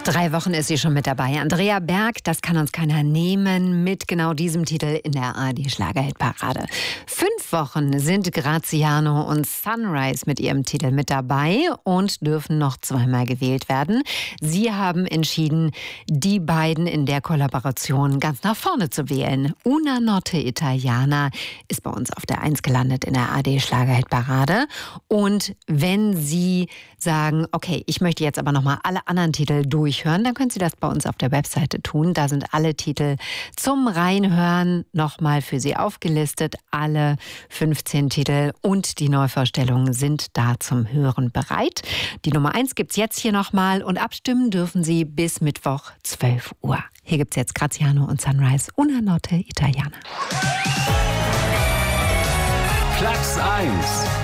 3 Wochen ist sie schon mit dabei. Andrea Berg, das kann uns keiner nehmen, mit genau diesem Titel in der ARD-Schlagerhitparade. 5 Wochen sind Graziano und Sunrise mit ihrem Titel mit dabei und dürfen noch 2-mal gewählt werden. Sie haben entschieden, die beiden in der Kollaboration ganz nach vorne zu wählen. Una Notte Italiana ist bei uns auf der 1 gelandet in der ARD-Schlagerhitparade. Und wenn Sie sagen, okay, ich möchte jetzt aber nochmal alle anderen Titel durchhören, dann können Sie das bei uns auf der Webseite tun. Da sind alle Titel zum Reinhören nochmal für Sie aufgelistet. Alle 15 Titel und die Neuvorstellungen sind da zum Hören bereit. Die Nummer 1 gibt's jetzt hier nochmal und abstimmen dürfen Sie bis Mittwoch 12 Uhr. Hier gibt's jetzt Graziano und Sunrise, Una Notte Italiana. Platz 1.